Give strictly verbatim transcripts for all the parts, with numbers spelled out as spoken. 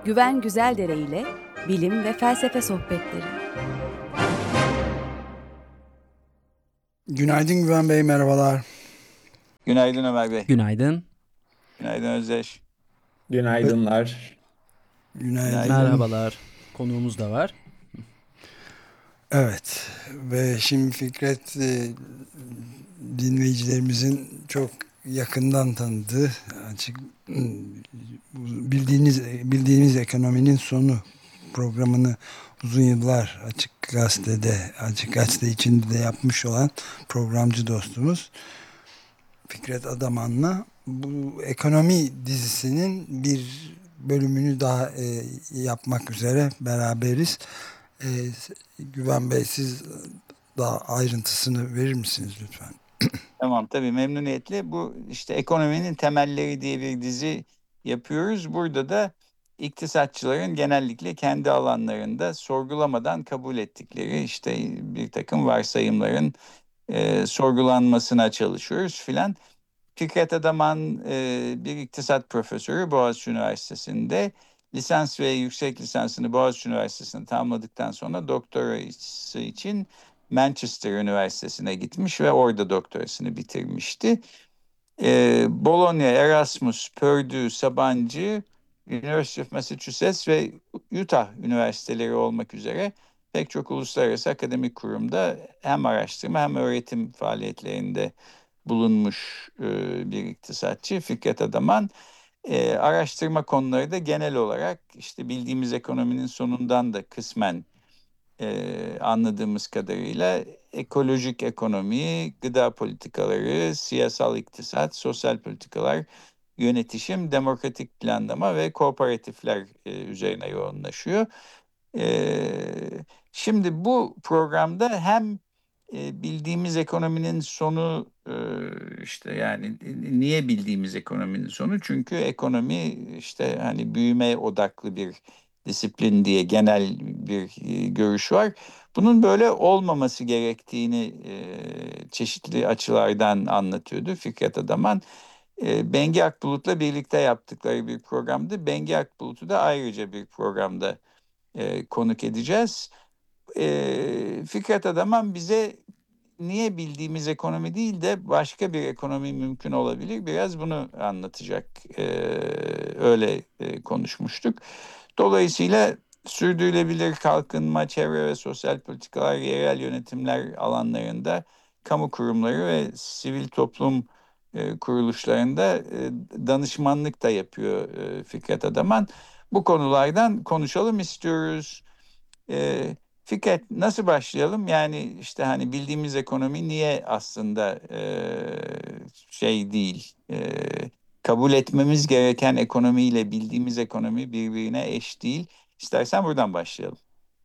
Güven Güzeldere ile bilim ve felsefe sohbetleri. Günaydın Güven Bey, merhabalar. Günaydın Ömer Bey. Günaydın. Günaydın Özdeş. Ve Günaydınlar. günaydın. Günaydın. Merhabalar. Konuğumuz da var. Evet, ve şimdi Fikret e, dinleyicilerimizin çok yakından tanıdığı, açık bildiğiniz bildiğimiz ekonominin sonu programını uzun yıllar Açık Gazete'de, Açık Gazete içinde de yapmış olan programcı dostumuz Fikret Adaman'la bu ekonomi dizisinin bir bölümünü daha e, yapmak üzere beraberiz. E, Güven Bey, siz daha ayrıntısını verir misiniz lütfen? Tamam, tabii memnuniyetle. Bu işte Ekonominin Temelleri diye bir dizi yapıyoruz. Burada da iktisatçıların genellikle kendi alanlarında sorgulamadan kabul ettikleri işte bir takım varsayımların e, sorgulanmasına çalışıyoruz filan. Fikret Adaman e, bir iktisat profesörü Boğaziçi Üniversitesi'nde. Lisans ve yüksek lisansını Boğaziçi Üniversitesi'nde tamamladıktan sonra doktorası için Manchester Üniversitesi'ne gitmiş ve orada doktorasını bitirmişti. E, Bologna, Erasmus, Purdue, Sabancı, University of Massachusetts ve Utah üniversiteleri olmak üzere pek çok uluslararası akademik kurumda hem araştırma hem öğretim faaliyetlerinde bulunmuş e, bir iktisatçı Fikret Adaman. E, araştırma konuları da genel olarak işte bildiğimiz ekonominin sonundan da kısmen e, anladığımız kadarıyla ekolojik ekonomi, gıda politikaları, siyasal iktisat, sosyal politikalar, yönetişim, demokratik planlama ve kooperatifler e, üzerine yoğunlaşıyor. Ee, Şimdi bu programda hem e, bildiğimiz ekonominin sonu e, işte yani niye bildiğimiz ekonominin sonu? Çünkü ekonomi işte hani büyüme odaklı bir disiplin diye genel bir e, görüş var. Bunun böyle olmaması gerektiğini e, çeşitli açılardan anlatıyordu Fikret Adaman. E, Bengi Akbulut'la birlikte yaptıkları bir programdı. Bengi Akbulut'u da ayrıca bir programda e, konuk edeceğiz. E, Fikret Adaman bize niye bildiğimiz ekonomi değil de başka bir ekonomi mümkün olabilir? Biraz bunu anlatacak. E, öyle e, konuşmuştuk. Dolayısıyla sürdürülebilir kalkınma, çevre ve sosyal politikalar, yerel yönetimler alanlarında kamu kurumları ve sivil toplum e, kuruluşlarında e, danışmanlık da yapıyor e, Fikret Adaman. Bu konulardan konuşalım istiyoruz. E, Fikret, nasıl başlayalım? Yani işte hani bildiğimiz ekonomi niye aslında e, şey değil, e, kabul etmemiz gereken ekonomiyle bildiğimiz ekonomi birbirine eş değil. İstersen buradan başlayalım.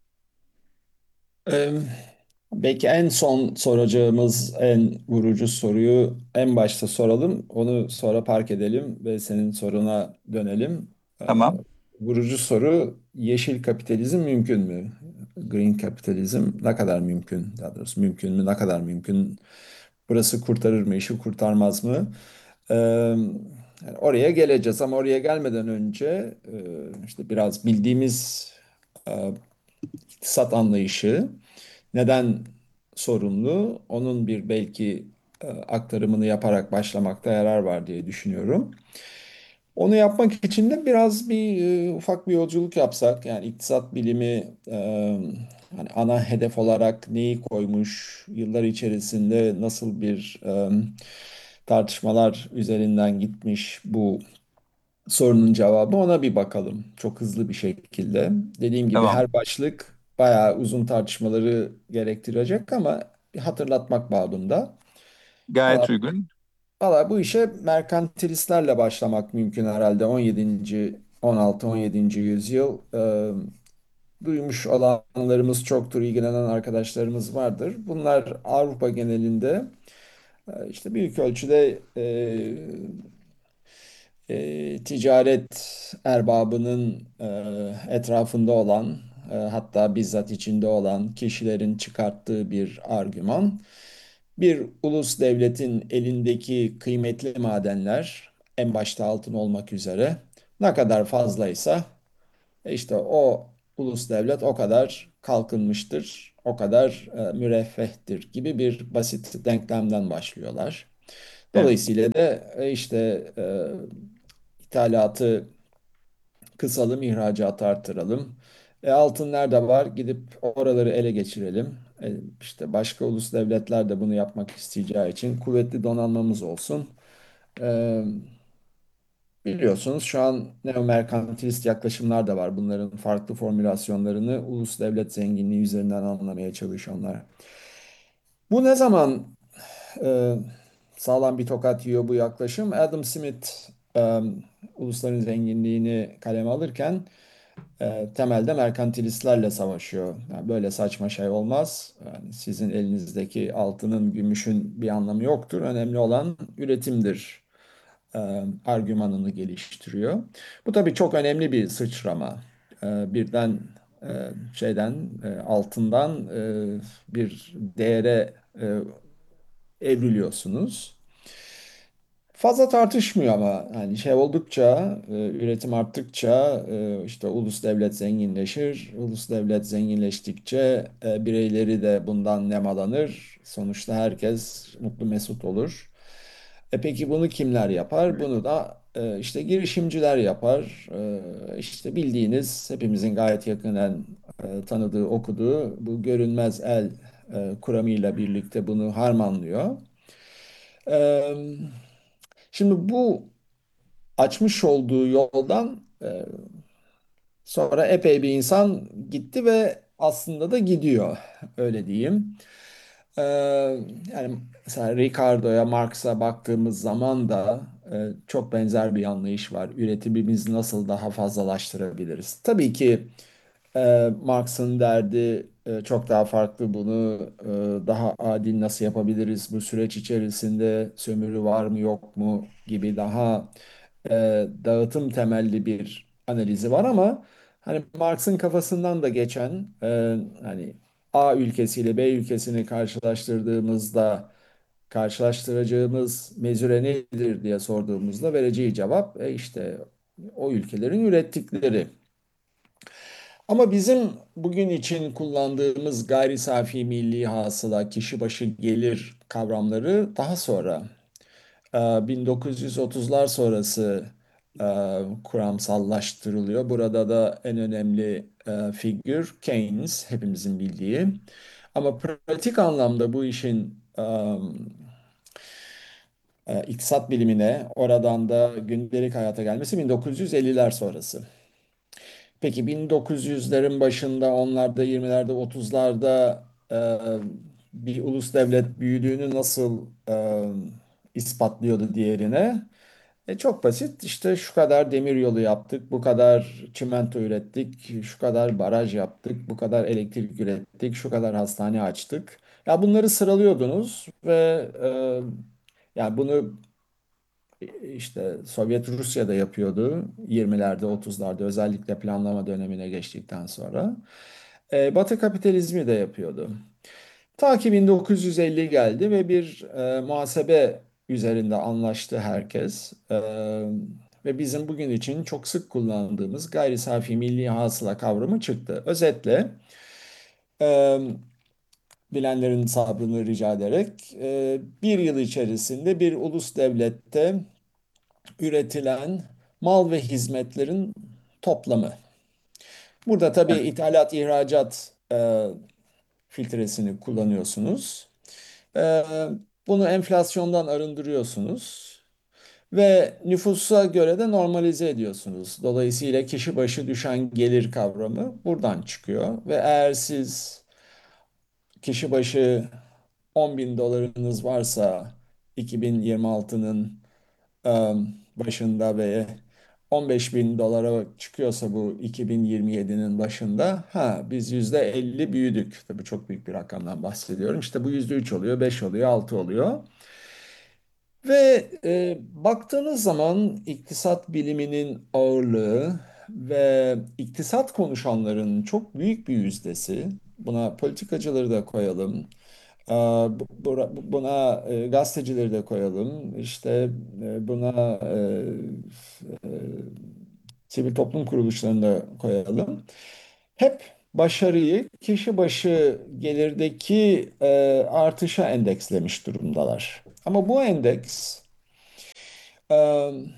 Ee, Belki en son soracağımız en vurucu soruyu en başta soralım. Onu sonra park edelim ve senin soruna dönelim. Ee, Tamam. Vurucu soru yeşil kapitalizm mümkün mü? Green kapitalizm ne kadar mümkün? Daha doğrusu mümkün mü? Ne kadar mümkün? Burası kurtarır mı? İşi kurtarmaz mı? Ee, yani oraya geleceğiz ama oraya gelmeden önce e, işte biraz bildiğimiz e, iktisat anlayışı neden sorunlu? Onun bir belki e, aktarımını yaparak başlamakta yarar var diye düşünüyorum. Onu yapmak için de biraz bir e, ufak bir yolculuk yapsak, yani iktisat bilimi e, hani ana hedef olarak neyi koymuş, yıllar içerisinde nasıl bir e, tartışmalar üzerinden gitmiş bu sorunun cevabı, ona bir bakalım çok hızlı bir şekilde. Dediğim gibi Tamam. her başlık bayağı uzun tartışmaları gerektirecek ama bir hatırlatmak babında. Valla, Gayet uygun. valla bu işe merkantilistlerle başlamak mümkün herhalde. on yedinci. on altı on yedinci yüzyıl. Ee, duymuş olanlarımız çoktur, ilgilenen arkadaşlarımız vardır. Bunlar Avrupa genelinde e, işte büyük ölçüde e, e, ticaret erbabının e, etrafında olan, e, hatta bizzat içinde olan kişilerin çıkarttığı bir argüman. Bir ulus devletin elindeki kıymetli madenler, en başta altın olmak üzere, ne kadar fazlaysa E işte o ulus devlet o kadar kalkınmıştır, o kadar e, müreffehtir gibi bir basit denklemden başlıyorlar. Evet. Dolayısıyla da e, işte e, ithalatı kısalım, ihracatı artıralım. E, altın nerede var? Gidip oraları ele geçirelim. E, işte başka ulus devletler de bunu yapmak isteyeceği için kuvvetli donanmamız olsun. E, Biliyorsunuz şu an neomerkantilist yaklaşımlar da var. Bunların farklı formülasyonlarını ulus devlet zenginliği üzerinden anlamaya çalışanlar. Bu ne zaman e, sağlam bir tokat yiyor bu yaklaşım? Adam Smith e, ulusların zenginliğini kaleme alırken e, temelde merkantilistlerle savaşıyor. Yani böyle saçma şey olmaz. Yani sizin elinizdeki altının, gümüşün bir anlamı yoktur. Önemli olan üretimdir e, argümanını geliştiriyor. Bu tabii çok önemli bir sıçrama. E, birden e, şeyden e, altından e, bir değere e, evriliyorsunuz. Fazla tartışmıyor ama hani şey oldukça, e, üretim arttıkça e, işte ulus devlet zenginleşir. Ulus devlet zenginleştikçe e, bireyleri de bundan nemalanır. Sonuçta herkes mutlu mesut olur. E peki bunu kimler yapar? Bunu da e, işte girişimciler yapar. E, işte bildiğiniz hepimizin gayet yakinen e, tanıdığı, okuduğu bu görünmez el e, kuramıyla birlikte bunu harmanlıyor. E, Şimdi bu açmış olduğu yoldan e, sonra epey bir insan gitti ve aslında da gidiyor öyle diyeyim. E, Yani mesela Ricardo'ya, Marx'a baktığımız zaman da e, çok benzer bir anlayış var. Üretimimizi nasıl daha fazlalaştırabiliriz? Tabii ki e, Marx'ın derdi e, çok daha farklı. Bunu e, daha adil nasıl yapabiliriz? Bu süreç içerisinde sömürü var mı yok mu gibi daha e, dağıtım temelli bir analizi var ama hani Marx'ın kafasından da geçen e, hani A ülkesiyle B ülkesini karşılaştırdığımızda karşılaştıracağımız mezüre nedir diye sorduğumuzda vereceği cevap e, işte o ülkelerin ürettikleri. Ama bizim bugün için kullandığımız gayri safi milli hasıla, kişi başı gelir kavramları daha sonra e, bin dokuz yüz otuzlar sonrası e, kuramsallaştırılıyor. Burada da en önemli e, figür Keynes, hepimizin bildiği. Ama pratik anlamda bu işin e, e, iktisat bilimine, oradan da gündelik hayata gelmesi bin dokuz yüz elliler sonrası. Peki bin dokuz yüzlerin başında, onlarda, yirmilerde, otuzlarda e, bir ulus devlet büyüdüğünü nasıl e, ispatlıyordu diğerine? E çok basit. İşte şu kadar demir yolu yaptık, bu kadar çimento ürettik, şu kadar baraj yaptık, bu kadar elektrik ürettik, şu kadar hastane açtık. Ya bunları sıralıyordunuz ve e, yani bunu işte Sovyet Rusya da yapıyordu yirmilerde, otuzlarda özellikle planlama dönemine geçtikten sonra. Ee, Batı kapitalizmi de yapıyordu. Ta ki bin dokuz yüz elli geldi ve bir e, muhasebe üzerinde anlaştı herkes. Ee, ve bizim bugün için çok sık kullandığımız gayri safi milli hasıla kavramı çıktı. Özetle e, bilenlerin sabrını rica ederek e, bir yıl içerisinde bir ulus devlette üretilen mal ve hizmetlerin toplamı. Burada tabii Evet. ithalat, ihracat e, filtresini kullanıyorsunuz. E, Bunu enflasyondan arındırıyorsunuz ve nüfusa göre de normalize ediyorsunuz. Dolayısıyla kişi başı düşen gelir kavramı buradan çıkıyor ve eğer siz kişi başı on bin dolarınız varsa iki bin yirmi altının em, başında ve on beş bin dolara çıkıyorsa bu iki bin yirmi yedinin başında ha biz yüzde elli büyüdük. Tabii çok büyük bir rakamdan bahsediyorum. İşte bu yüzde üç oluyor, beş oluyor, altı oluyor. Ve e, baktığınız zaman iktisat biliminin ağırlığı ve iktisat konuşanların çok büyük bir yüzdesi, buna politikacıları da koyalım, e, bu- bura- buna e, gazetecileri de koyalım, işte e, buna e, e, sivil toplum kuruluşlarını da koyalım. Hep başarıyı kişi başı gelirdeki e, artışa endekslemiş durumdalar. Ama bu endeks e,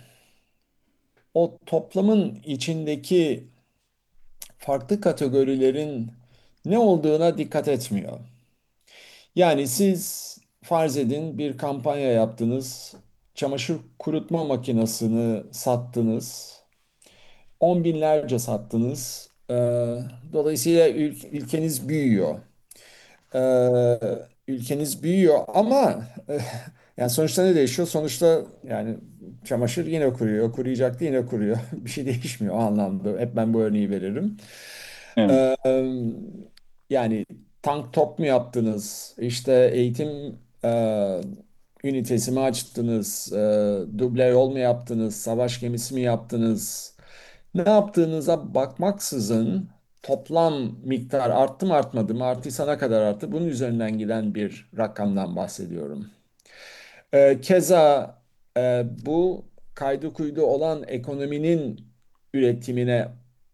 o toplamın içindeki farklı kategorilerin ne olduğuna dikkat etmiyor. Yani siz farz edin bir kampanya yaptınız, çamaşır kurutma makinesini sattınız, on binlerce sattınız. Ee, dolayısıyla ül- ülkeniz büyüyor. Ee, ülkeniz büyüyor ama eh, yani sonuçta ne değişiyor? Sonuçta yani çamaşır yine kuruyor, kuruyacaktı yine kuruyor. Bir şey değişmiyor o anlamda. Hep ben bu örneği veririm. Evet, Ee, yani tank top mu yaptınız? İşte eğitim e, ünitesi mi açtınız? E, duble yol mu yaptınız? Savaş gemisi mi yaptınız? Ne yaptığınıza bakmaksızın toplam miktar arttı mı artmadı mı, arttıysa ne kadar arttı? Bunun üzerinden giden bir rakamdan bahsediyorum. Ee, keza e, bu kaydı kuydu olan ekonominin üretimine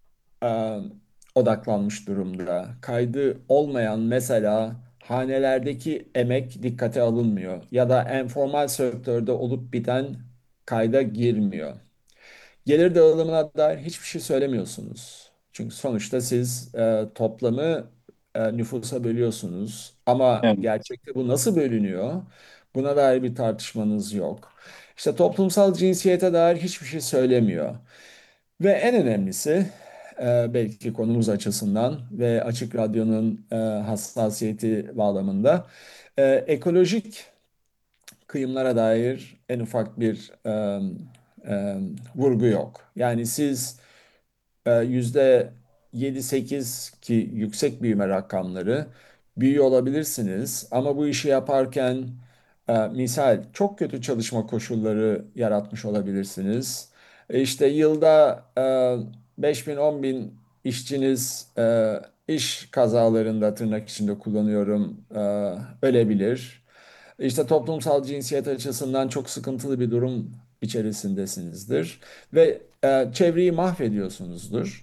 e, odaklanmış durumda. Kaydı olmayan mesela hanelerdeki emek dikkate alınmıyor ya da enformal sektörde olup biten kayda girmiyor. Gelir dağılımına dair hiçbir şey söylemiyorsunuz. Çünkü sonuçta siz e, toplamı e, nüfusa bölüyorsunuz. Ama evet, gerçekte bu nasıl bölünüyor? Buna dair bir tartışmanız yok. İşte toplumsal cinsiyete dair hiçbir şey söylemiyor. Ve en önemlisi e, belki konumuz açısından ve Açık Radyo'nun e, hassasiyeti bağlamında e, ekolojik kıyımlara dair en ufak bir e, e, vurgu yok. Yani siz e, yüzde yedi sekiz ki yüksek büyüme rakamları büyüyor olabilirsiniz ama bu işi yaparken e, misal çok kötü çalışma koşulları yaratmış olabilirsiniz. E, işte yılda e, beş bin on bin işçiniz e, iş kazalarında tırnak içinde kullanıyorum e, ölebilir. İşte toplumsal cinsiyet açısından çok sıkıntılı bir durum içerisindesinizdir ve e, çevreyi mahvediyorsunuzdur.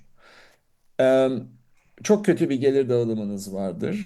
E, çok kötü bir gelir dağılımınız vardır.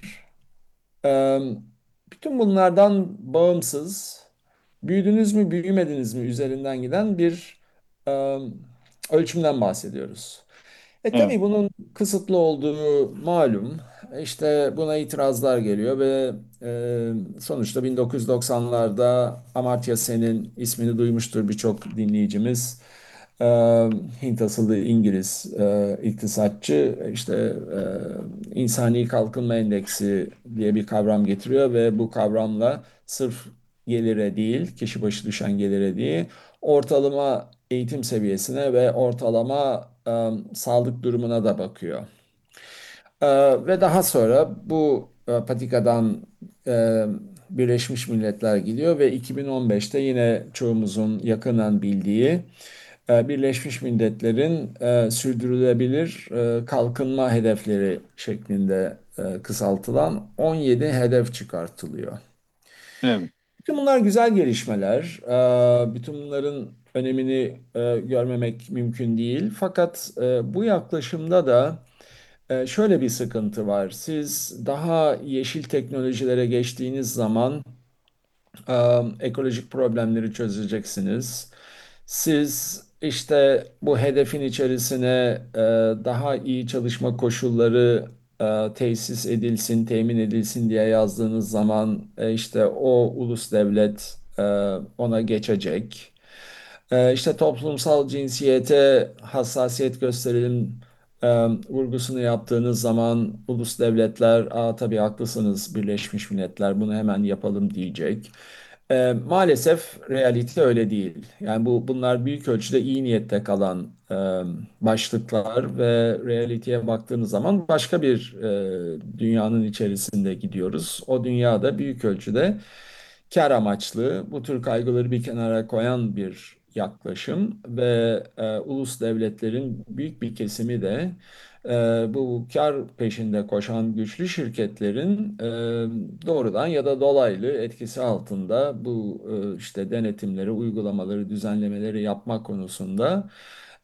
E, bütün bunlardan bağımsız, büyüdünüz mü, büyümediniz mi üzerinden giden bir e, ölçümden bahsediyoruz. E evet, tabii bunun kısıtlı olduğu malum. İşte buna itirazlar geliyor ve e, sonuçta bin dokuz yüz doksanlarda Amartya Sen'in ismini duymuştur birçok dinleyicimiz. E, Hint asıllı İngiliz e, iktisatçı işte e, insani kalkınma endeksi diye bir kavram getiriyor ve bu kavramla sırf gelire değil, kişi başı düşen gelire değil, ortalama eğitim seviyesine ve ortalama e, sağlık durumuna da bakıyor. E, ve daha sonra bu e, patikadan e, Birleşmiş Milletler gidiyor ve iki bin on beşte yine çoğumuzun yakından bildiği e, Birleşmiş Milletler'in e, sürdürülebilir e, kalkınma hedefleri şeklinde e, kısaltılan on yedi hedef çıkartılıyor. evet, Bütün bunlar güzel gelişmeler. Ee, Bütün bunların önemini e, görmemek mümkün değil. Fakat e, bu yaklaşımda da e, şöyle bir sıkıntı var. Siz daha yeşil teknolojilere geçtiğiniz zaman e, ekolojik problemleri çözeceksiniz. Siz işte bu hedefin içerisine e, daha iyi çalışma koşulları e, tesis edilsin, temin edilsin diye yazdığınız zaman e, işte o ulus devlet e, ona geçecek. E, işte toplumsal cinsiyete hassasiyet gösterelim e, vurgusunu yaptığınız zaman ulus devletler, aa tabii haklısınız Birleşmiş Milletler bunu hemen yapalım diyecek. E, maalesef realite öyle değil. Yani bu bunlar büyük ölçüde iyi niyette kalan e, başlıklar ve realiteye baktığınız zaman başka bir e, dünyanın içerisinde gidiyoruz. O dünyada büyük ölçüde kar amaçlı, bu tür kaygıları bir kenara koyan bir yaklaşım ve e, ulus devletlerin büyük bir kesimi de e, bu kar peşinde koşan güçlü şirketlerin e, doğrudan ya da dolaylı etkisi altında bu e, işte denetimleri, uygulamaları, düzenlemeleri yapmak konusunda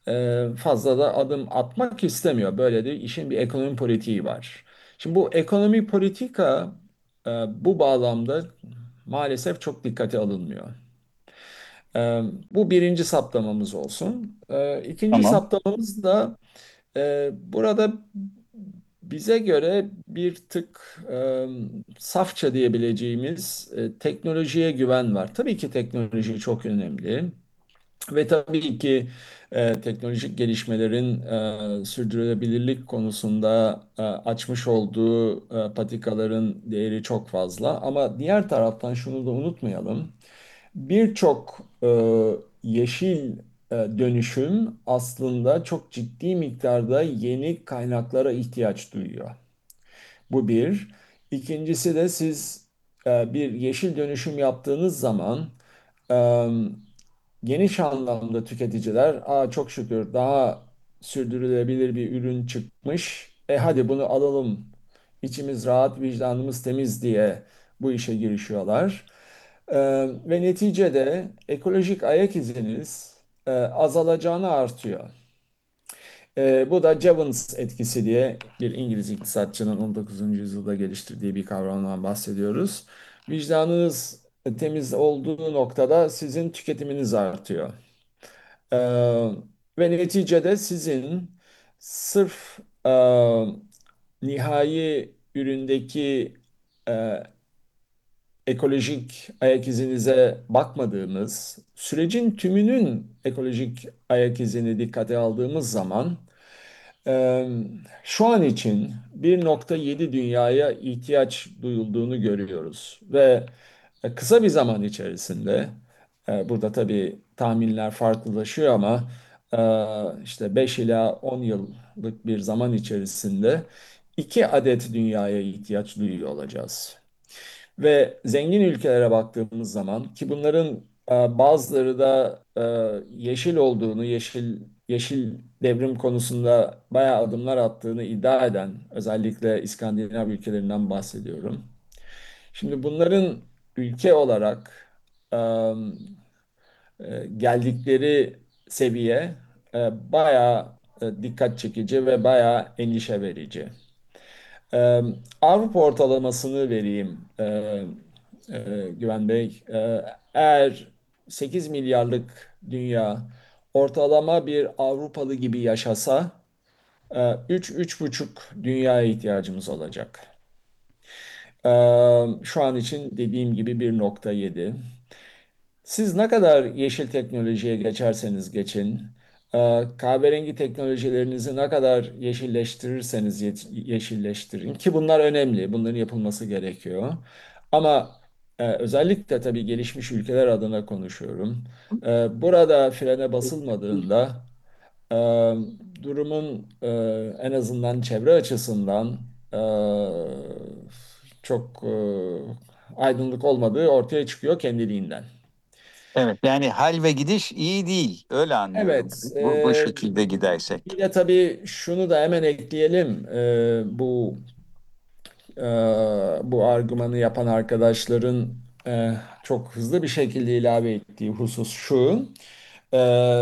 e, fazla da adım atmak istemiyor. Böyle de işin bir ekonomi politiği var. Şimdi bu ekonomi politika e, bu bağlamda maalesef çok dikkate alınmıyor. E, Bu birinci saptamamız olsun. E, İkinci Tamam. saptamamız da e, burada bize göre bir tık e, safça diyebileceğimiz e, teknolojiye güven var. Tabii ki teknoloji çok önemli. Ve tabii ki e, teknolojik gelişmelerin e, sürdürülebilirlik konusunda e, açmış olduğu e, patikaların değeri çok fazla. Ama diğer taraftan şunu da unutmayalım. Birçok e, yeşil e, dönüşüm aslında çok ciddi miktarda yeni kaynaklara ihtiyaç duyuyor. Bu bir. İkincisi de siz e, bir yeşil dönüşüm yaptığınız zaman e, geniş anlamda tüketiciler, aa çok şükür daha sürdürülebilir bir ürün çıkmış. E hadi bunu alalım. İçimiz rahat, vicdanımız temiz diye bu işe girişiyorlar. E, Ve neticede ekolojik ayak iziniz e, azalacağını artıyor. E, bu da Jevons etkisi diye bir İngiliz iktisatçının on dokuzuncu yüzyılda geliştirdiği bir kavramdan bahsediyoruz. Vicdanınız temiz olduğu noktada sizin tüketiminiz artıyor. E, Ve neticede sizin sırf e, nihai üründeki e, ekolojik ayak izinize bakmadığımız, sürecin tümünün ekolojik ayak izini dikkate aldığımız zaman ee, şu an için bir nokta yedi dünyaya ihtiyaç duyulduğunu görüyoruz ve e, kısa bir zaman içerisinde e, burada tabii tahminler farklılaşıyor ama e, işte beş ila on yıllık bir zaman içerisinde iki adet dünyaya ihtiyaç duyuyor olacağız. Ve zengin ülkelere baktığımız zaman ki bunların e, bazıları da e, yeşil olduğunu, yeşil yeşil devrim konusunda bayağı adımlar attığını iddia eden özellikle İskandinav ülkelerinden bahsediyorum. Şimdi bunların ülke olarak e, e, geldikleri seviye e, bayağı e, dikkat çekici ve bayağı endişe verici. Ee, Avrupa ortalamasını vereyim ee, e, Güven Bey. Ee, eğer sekiz milyarlık dünya ortalama bir Avrupalı gibi yaşasa üç üç buçuk dünyaya ihtiyacımız olacak. Ee, Şu an için dediğim gibi bir nokta yedi. Siz ne kadar yeşil teknolojiye geçerseniz geçin, e, kahverengi teknolojilerinizi ne kadar yeşilleştirirseniz ye- yeşilleştirin ki bunlar önemli, bunların yapılması gerekiyor. Ama e, özellikle tabii gelişmiş ülkeler adına konuşuyorum. E, Burada frene basılmadığında e, durumun e, en azından çevre açısından e, çok e, aydınlık olmadığı ortaya çıkıyor kendiliğinden. Evet, yani hal ve gidiş iyi değil. Öyle anlıyorum. Evet, Bu, bu e, şekilde bir gidersek. de tabii şunu da hemen ekleyelim. E, bu e, bu argümanı yapan arkadaşların e, çok hızlı bir şekilde ilave ettiği husus şu. E,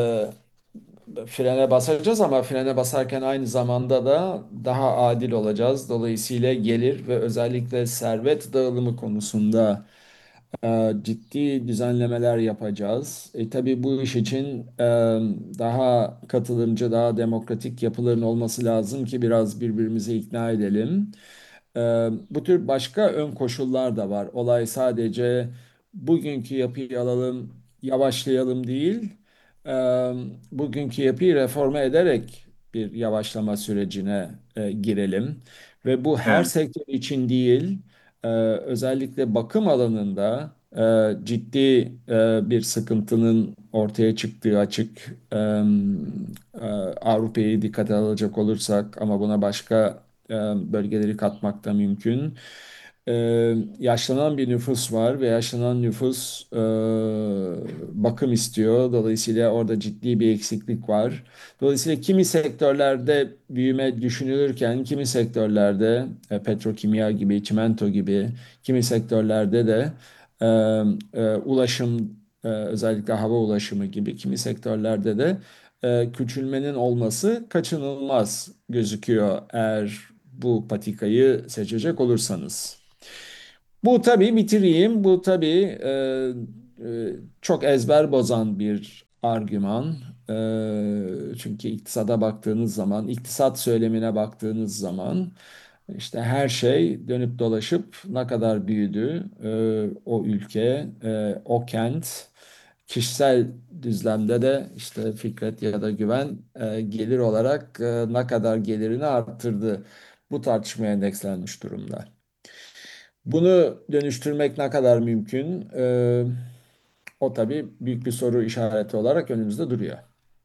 Frene basacağız ama frene basarken aynı zamanda da daha adil olacağız. Dolayısıyla gelir ve özellikle servet dağılımı konusunda e, ciddi düzenlemeler yapacağız. E, tabii bu iş için e, daha katılımcı, daha demokratik yapıların olması lazım ki biraz birbirimizi ikna edelim. E, Bu tür başka ön koşullar da var. Olay sadece bugünkü yapıyı alalım, yavaşlayalım değil. E, Bugünkü yapıyı reforme ederek bir yavaşlama sürecine e, girelim. Ve bu her Evet. sektör için değil. Ee, Özellikle bakım alanında e, ciddi e, bir sıkıntının ortaya çıktığı açık. Ee, e, Avrupa'yı dikkate alacak olursak ama buna başka e, bölgeleri katmak da mümkün. Ee, yaşlanan bir nüfus var ve yaşlanan nüfus e, bakım istiyor. Dolayısıyla orada ciddi bir eksiklik var. Dolayısıyla kimi sektörlerde büyüme düşünülürken kimi sektörlerde e, petrokimya gibi, çimento gibi kimi sektörlerde de e, e, ulaşım e, özellikle hava ulaşımı gibi kimi sektörlerde de e, küçülmenin olması kaçınılmaz gözüküyor eğer bu patikayı seçecek olursanız. Bu tabii bitireyim. Bu tabii e, e, çok ezber bozan bir argüman. E, çünkü iktisada baktığınız zaman, iktisat söylemine baktığınız zaman işte her şey dönüp dolaşıp ne kadar büyüdü e, o ülke, e, o kent, kişisel düzlemde de işte Fikret ya da Güven e, gelir olarak e, ne kadar gelirini arttırdı. Bu tartışmaya endekslenmiş durumda. Bunu dönüştürmek ne kadar mümkün? Ee, o tabii büyük bir soru işareti olarak önümüzde duruyor.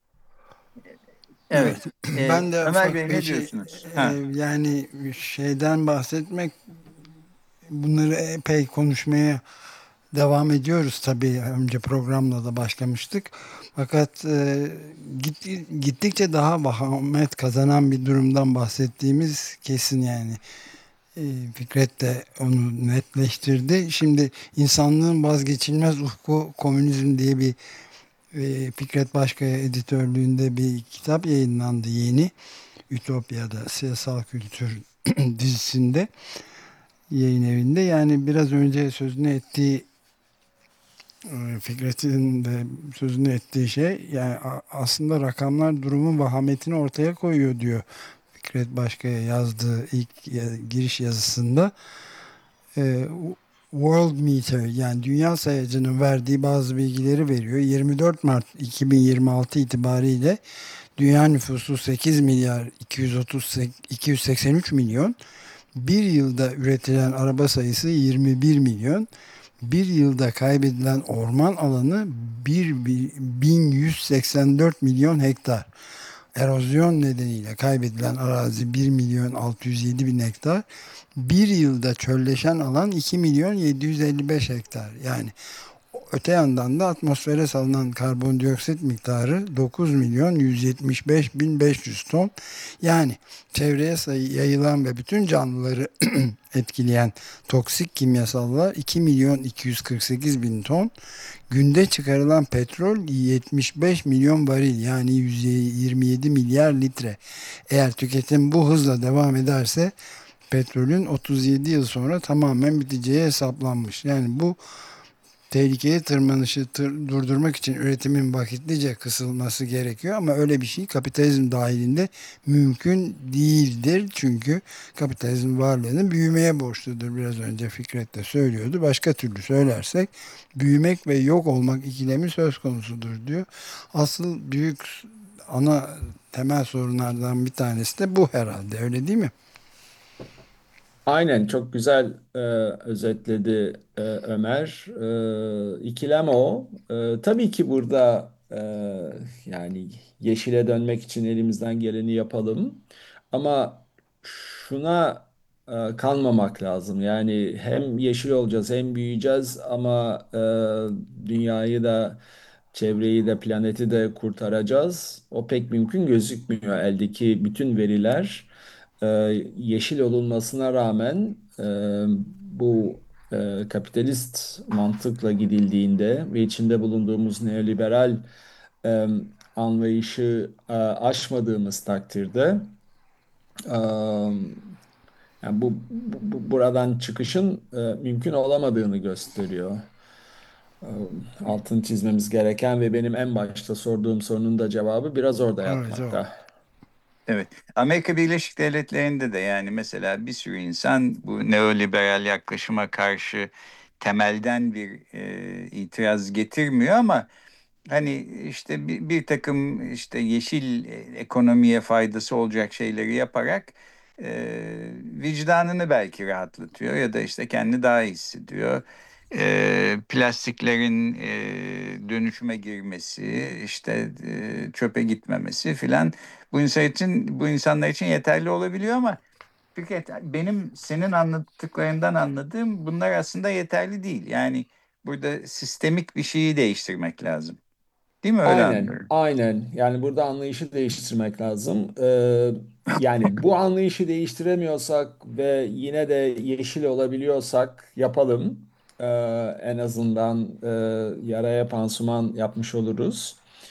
Evet. Evet, Ee, ben de Ömer ufak Bey bir ne şey, diyorsunuz? e, Ha. yani şeyden bahsetmek, bunları epey konuşmaya devam ediyoruz tabii. Önce programla da başlamıştık. Fakat e, git, gittikçe daha vahamet kazanan bir durumdan bahsettiğimiz kesin yani. E, Fikret de onu netleştirdi. Şimdi insanlığın vazgeçilmez ufku komünizm diye bir e, Fikret Başkaya editörlüğünde bir kitap yayınlandı yeni. Ütopya'da siyasal kültür dizisinde, yayın evinde. Yani biraz önce sözünü ettiği, e, Fikret'in de sözünü ettiği şey, yani aslında rakamlar durumun vahametini ortaya koyuyor diyor Fikret Başkaya yazdığı ilk giriş yazısında. E, World Meter, yani dünya sayacının verdiği bazı bilgileri veriyor. yirmi dört Mart iki bin yirmi altı itibariyle dünya nüfusu sekiz milyar iki yüz otuz iki yüz seksen üç milyon. Bir yılda üretilen araba sayısı yirmi bir milyon. Bir yılda kaybedilen orman alanı bin yüz seksen dört milyon hektar. Erozyon nedeniyle kaybedilen arazi bir milyon altı yüz yedi bin hektar. Bir yılda çölleşen alan iki milyon yedi yüz elli beş hektar. Yani öte yandan da atmosfere salınan karbondioksit miktarı dokuz milyon yüz yetmiş beş bin beş yüz ton. Yani çevreye sayı yayılan ve bütün canlıları etkileyen toksik kimyasallar iki milyon iki yüz kırk sekiz bin ton. Günde çıkarılan petrol yetmiş beş milyon varil, yani yüz yirmi yedi milyar litre. Eğer tüketim bu hızla devam ederse petrolün otuz yedi yıl sonra tamamen biteceği hesaplanmış. Yani bu tehlikeli tırmanışı tır, durdurmak için üretimin vakitlice kısılması gerekiyor, ama öyle bir şey kapitalizm dahilinde mümkün değildir. Çünkü kapitalizm varlığını büyümeye borçludur. Biraz önce Fikret de söylüyordu. Başka türlü söylersek büyümek ve yok olmak ikilemi söz konusudur diyor. Asıl büyük ana temel sorunlardan bir tanesi de bu herhalde, öyle değil mi? Aynen çok güzel e, özetledi e, Ömer. E, ikilem o. E, tabii ki burada e, yani yeşile dönmek için elimizden geleni yapalım. Ama şuna e, kanmamak lazım. Yani hem yeşil olacağız hem büyüyeceğiz ama e, dünyayı da çevreyi de planeti de kurtaracağız. O pek mümkün gözükmüyor. Eldeki bütün veriler e, yeşil olunmasına rağmen e, bu e, kapitalist mantıkla gidildiğinde ve içinde bulunduğumuz neoliberal e, anlayışı e, aşmadığımız takdirde e, yani bu, bu- buradan çıkışın e, mümkün olamadığını gösteriyor. E, altını çizmemiz gereken ve benim en başta sorduğum sorunun da cevabı biraz orada Evet, o. yatmakta. Evet. Amerika Birleşik Devletleri'nde de yani mesela bir sürü insan bu neoliberal yaklaşıma karşı temelden bir e, itiraz getirmiyor ama hani işte bir, bir takım işte yeşil e, ekonomiye faydası olacak şeyleri yaparak e, vicdanını belki rahatlatıyor ya da işte kendini daha iyi hissediyor. E, plastiklerin e, dönüşüme girmesi, işte e, çöpe gitmemesi filan bu insan için bu insanlar için yeterli olabiliyor ama Fikret, benim senin anlattıklarından anladığım bunlar aslında yeterli değil. Yani burada sistemik bir şeyi değiştirmek lazım. Değil mi? Öyle Aynen, anlıyorum. aynen. Yani burada anlayışı değiştirmek lazım. Ee, yani bu anlayışı değiştiremiyorsak ve yine de yeşil olabiliyorsak yapalım. Ee, en azından e, yaraya pansuman yapmış oluruz.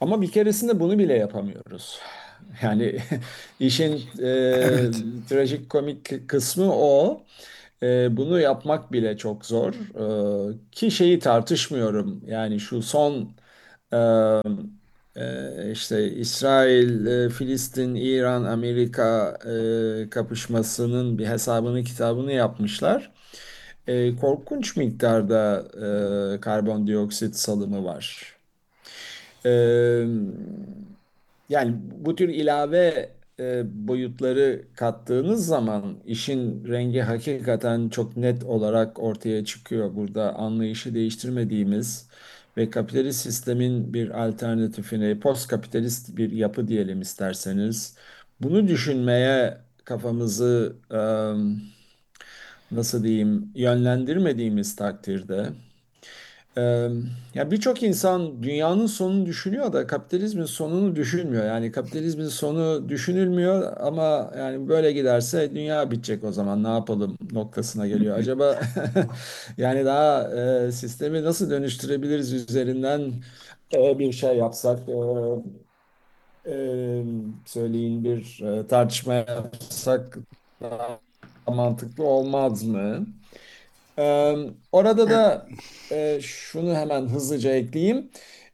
Ama bir keresinde bunu bile yapamıyoruz. Yani işin e, Evet. trajikomik kısmı o. E, bunu yapmak bile çok zor. E, ki şeyi tartışmıyorum. Yani şu son e, e, işte İsrail, e, Filistin, İran, Amerika e, kapışmasının bir hesabını kitabını yapmışlar. E, korkunç miktarda e, karbondioksit salımı var. Ee, Yani bu tür ilave e, boyutları kattığınız zaman işin rengi hakikaten çok net olarak ortaya çıkıyor. Burada anlayışı değiştirmediğimiz ve kapitalist sistemin bir alternatifini, post kapitalist bir yapı diyelim isterseniz, bunu düşünmeye kafamızı e, nasıl diyeyim yönlendirmediğimiz takdirde ee, ya birçok insan dünyanın sonunu düşünüyor da kapitalizmin sonunu düşünmüyor. Yani kapitalizmin sonu düşünülmüyor ama yani böyle giderse dünya bitecek o zaman ne yapalım noktasına geliyor. Acaba yani daha e, sistemi nasıl dönüştürebiliriz üzerinden e, bir şey yapsak, e, e, söyleyin bir e, tartışma yapsak daha mantıklı olmaz mı? Ee, Orada da e, şunu hemen hızlıca ekleyeyim.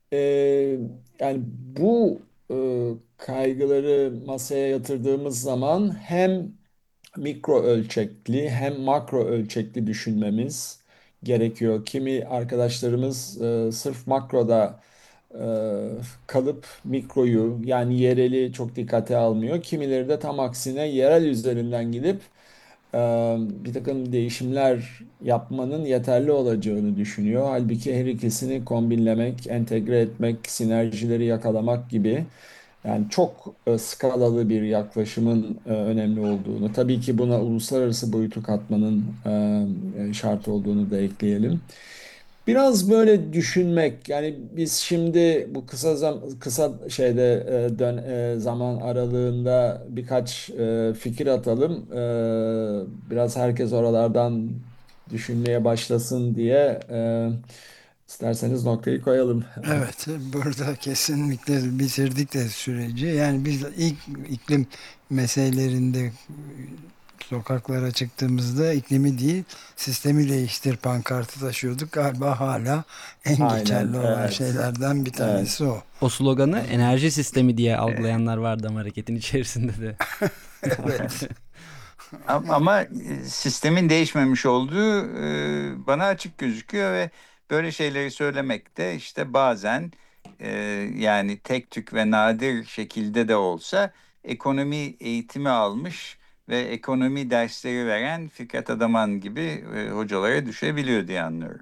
Ee, Yani bu e, kaygıları masaya yatırdığımız zaman hem mikro ölçekli hem makro ölçekli düşünmemiz gerekiyor. Kimi arkadaşlarımız e, sırf makroda e, kalıp mikroyu yani yereli çok dikkate almıyor. Kimileri de tam aksine yerel üzerinden gidip e, bir takım değişimler yapmanın yeterli olacağını düşünüyor. Halbuki her ikisini kombinlemek, entegre etmek, sinerjileri yakalamak gibi yani çok e, skalalı bir yaklaşımın e, önemli olduğunu, tabii ki buna uluslararası boyutu katmanın e, e, şart olduğunu da ekleyelim. Biraz böyle düşünmek yani biz şimdi bu kısa zam kısa şeyde e, dön e, zaman aralığında birkaç e, fikir atalım. E, biraz herkes oralardan düşünmeye başlasın diye e, isterseniz noktayı koyalım. Evet, burada kesinlikle bitirdik de süreci. Yani biz ilk iklim meselelerinde sokaklara çıktığımızda iklimi değil sistemi değiştir pankartı taşıyorduk. Galiba hala en Aynen, geçerli olan evet. şeylerden bir Evet. tanesi o. O sloganı enerji sistemi diye E, algılayanlar vardı ama hareketin içerisinde de. Evet. Am- Ama e, sistemin değişmemiş olduğu e, bana açık gözüküyor ve böyle şeyleri söylemek de işte bazen e, yani tek tük ve nadir şekilde de olsa ekonomi eğitimi almış ve ekonomi dersleri veren Fikret Adaman gibi e, hocalara düşebiliyor diye anlıyorum.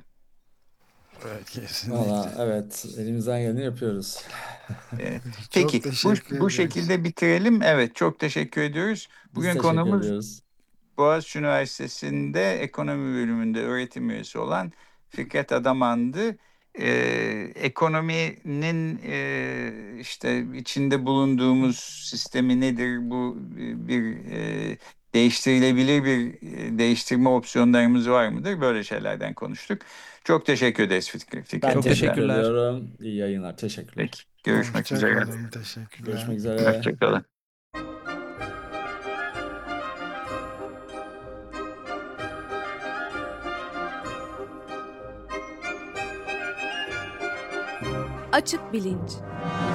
Evet, kesinlikle. Valla evet elimizden geleni yapıyoruz. E, Çok peki bu, teşekkür bu ederiz. şekilde bitirelim. Evet, çok teşekkür ediyoruz. Biz Bugün teşekkür konumuz ediyoruz. Boğaziçi Üniversitesi'nde ekonomi bölümünde öğretim üyesi olan Fikret Adaman'dı. Ee, ekonominin e, işte içinde bulunduğumuz sistemi nedir? Bu e, bir e, değiştirilebilir bir e, değiştirme opsiyonlarımız var mıdır? Böyle şeylerden konuştuk. Çok teşekkür ederiz Fikret, Ben Fikret Çok Bey'den. teşekkür teşekkürler. ediyorum. İyi yayınlar. Teşekkürler. Peki, görüşmek Hoşça üzere. kalın. Teşekkürler. Görüşmek üzere. Hoşçakalın. Açık bilinç.